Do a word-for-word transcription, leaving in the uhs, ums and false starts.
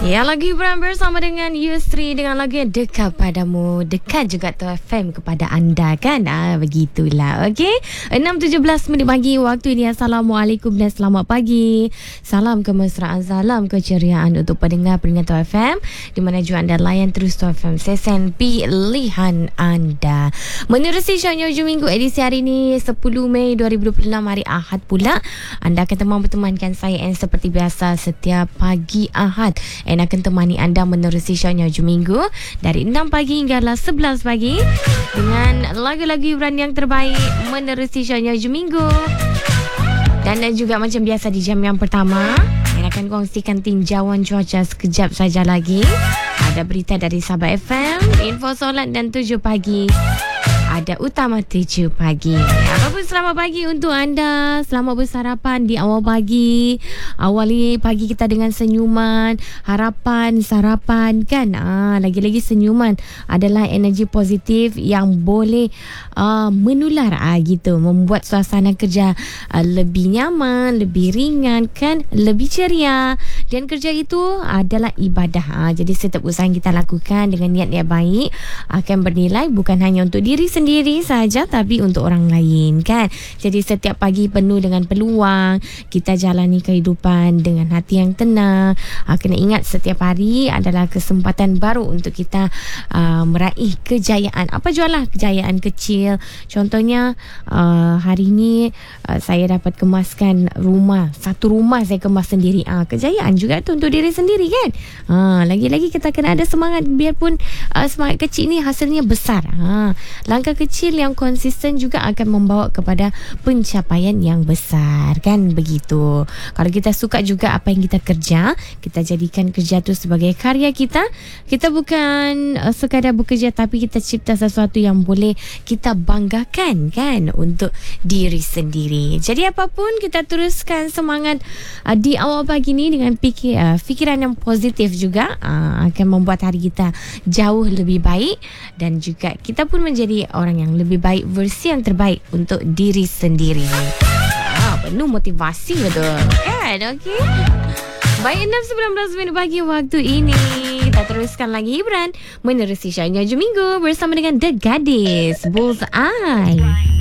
Ya, lagi hiburan bersama dengan Yusri dengan lagu yang dekat padamu. Dekat juga tu F M kepada anda kan. Ah, begitulah. Okey. enam tujuh belas minit pagi waktu ini. Assalamualaikum dan selamat pagi. Salam kemesraan, salam keceriaan untuk pendengar-pendengar tu F M di mana juga anda layan terus tu F M sesen pilihan anda. Menerusi show hujung minggu edisi hari ini sepuluh Mei dua ribu dua puluh enam, hari Ahad pula. Anda akan temang bertemankan saya N seperti biasa setiap pagi Ahad. N akan temani anda menerusi shownya hujung minggu dari enam pagi hinggalah sebelas pagi dengan lagu-lagu hiburan yang terbaik menerusi shownya hujung minggu. Dan juga macam biasa di jam yang pertama, N akan kongsikan tinjauan cuaca sekejap saja lagi. Ada berita dari Sabah F M, info solat dan tujuh pagi. Ada utama tujuh pagi. Apapun selamat pagi untuk anda. Selamat bersarapan di awal pagi. Awali pagi kita dengan senyuman, harapan, sarapan kan. Ah, lagi-lagi senyuman adalah energi positif yang boleh uh, menular ah, gitu. Membuat suasana kerja uh, lebih nyaman, lebih ringan kan, lebih ceria. Dan kerja itu adalah ibadah. Ah, jadi setiap usaha yang kita lakukan dengan niat yang baik akan bernilai bukan hanya untuk diri sendiri sendiri saja tapi untuk orang lain kan. Jadi setiap pagi penuh dengan peluang, kita jalani kehidupan dengan hati yang tenang. Uh, kena ingat setiap hari adalah kesempatan baru untuk kita uh, meraih kejayaan. Apa jualah kejayaan kecil. Contohnya uh, hari ini uh, saya dapat kemaskan rumah. Satu rumah saya kemas sendiri. Uh, kejayaan juga tu untuk diri sendiri kan. Uh, lagi-lagi kita kena ada semangat biarpun uh, semangat kecil ni hasilnya besar. Uh, langkah kecil yang konsisten juga akan membawa kepada pencapaian yang besar kan, begitu. Kalau kita suka juga apa yang kita kerja, kita jadikan kerja tu sebagai karya kita. Kita bukan uh, sekadar bekerja tapi kita cipta sesuatu yang boleh kita banggakan kan untuk diri sendiri. Jadi apapun kita teruskan semangat uh, di awal pagi ni dengan fikir, uh, fikiran yang positif juga uh, akan membuat hari kita jauh lebih baik dan juga kita pun menjadi orang yang lebih baik, versi yang terbaik untuk diri sendiri. Ah, penuh motivasi betul kan? Okey. Baik, enam sembilan belas minit pagi waktu ini. Kita teruskan lagi hiburan menerusi shownya hujung minggu bersama dengan The Gadis Bullseye.